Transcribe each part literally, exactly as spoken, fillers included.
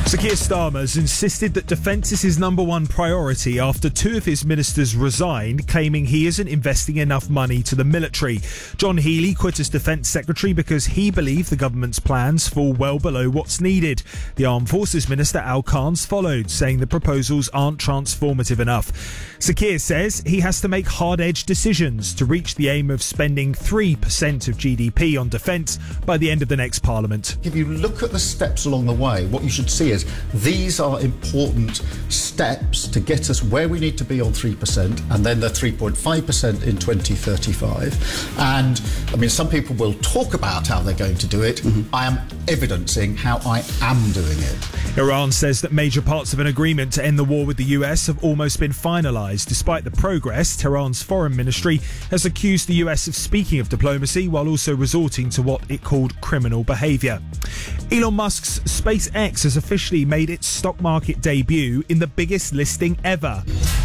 Sir Keir Starmer has insisted that defence is his number one priority after two of his ministers resigned, claiming he isn't investing enough money to the military. John Healey quit as Defence Secretary because he believed the government's plans fall well below what's needed. The Armed Forces Minister Al Khan's followed, saying the proposals aren't transformative enough. Sir Keir says he has to make hard-edged decisions to reach the aim of spending three percent of G D P on defence by the end of the next Parliament. If you look at the steps along the way, what you should see is these are important steps to get us where we need to be on three percent and then the three point five percent in twenty thirty-five. And, I mean, some people will talk about how they're going to do it. Mm-hmm. I am evidencing how I am doing it. Iran says that major parts of an agreement to end the war with the U S have almost been finalised. Despite the progress, Tehran's foreign ministry has accused the U S of speaking of diplomacy while also resorting to what it called criminal behaviour. Elon Musk's SpaceX has officially made its stock market debut in the biggest listing ever.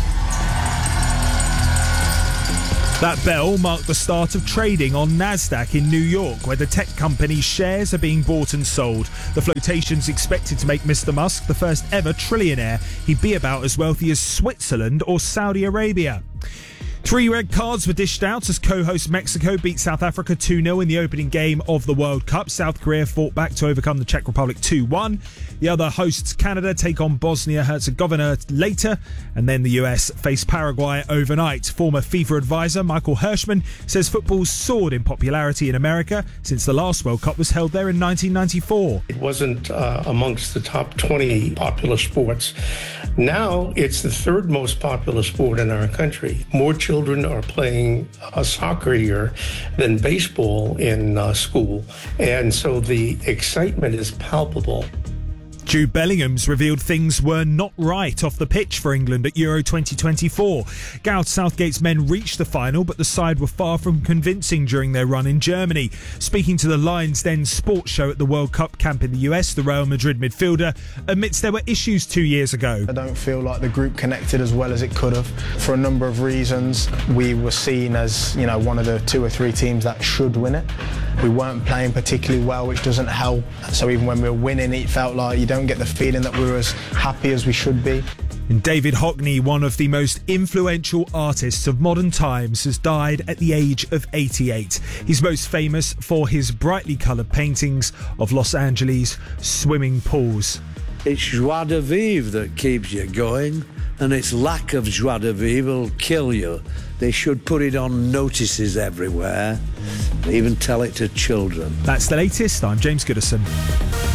That bell marked the start of trading on Nasdaq in New York, where the tech company's shares are being bought and sold. The flotation's expected to make Mister Musk the first ever trillionaire. He'd be about as wealthy as Switzerland or Saudi Arabia. Three red cards were dished out as co-host Mexico beat South Africa two nil in the opening game of the World Cup. South Korea fought back to overcome the Czech Republic two one. The other hosts, Canada, take on Bosnia-Herzegovina later, and then the U S face Paraguay overnight. Former FIFA advisor Michael Hirschman says football's soared in popularity in America since the last World Cup was held there in nineteen ninety-four. It wasn't uh, amongst the top twenty popular sports. Now it's the third most popular sport in our country. More children are playing uh, soccer here than baseball in uh, school. And so the excitement is palpable. Jude Bellingham's revealed things were not right off the pitch for England at Euro twenty twenty-four. Gareth Southgate's men reached the final, but the side were far from convincing during their run in Germany. Speaking to the Lions Den sports show at the World Cup camp in the U S, the Real Madrid midfielder admits there were issues two years ago. I don't feel like the group connected as well as it could have. For a number of reasons, we were seen as, you know, one of the two or three teams that should win it. We weren't playing particularly well, which doesn't help. So even when we were winning, it felt like you don't get the feeling that we were as happy as we should be. And David Hockney, one of the most influential artists of modern times, has died at the age of eighty-eight. He's most famous for his brightly coloured paintings of Los Angeles swimming pools. It's joie de vivre that keeps you going, and its lack of joie de vivre will kill you. They should put it on notices everywhere, even tell it to children. That's the latest. I'm James Goodison.